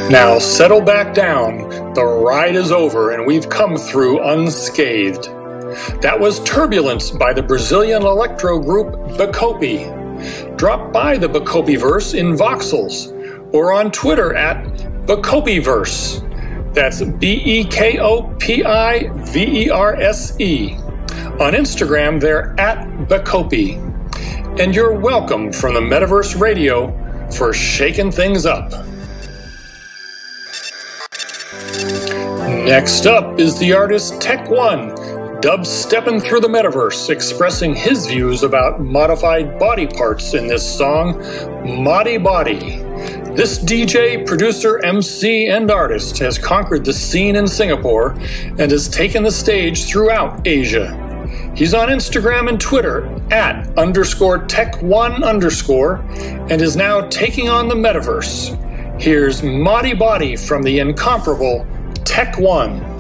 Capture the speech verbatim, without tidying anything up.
Now settle back down, the ride is over and we've come through unscathed. That was Turbulence by the Brazilian electro group Bacopi. Drop by the Bacopiverse in Voxels or on Twitter at Bacopiverse. That's B E K O P I V E R S E. On Instagram, they're at Bacopi. And you're welcome from the Metaverse Radio for shaking things up. Next up is the artist Tech One, dubstepping through the metaverse, expressing his views about modified body parts in this song, Modi Body. This D J, producer, M C, and artist has conquered the scene in Singapore and has taken the stage throughout Asia. He's on Instagram and Twitter at underscore tech one underscore and is now taking on the metaverse. Here's Modi Body from the incomparable Tech One.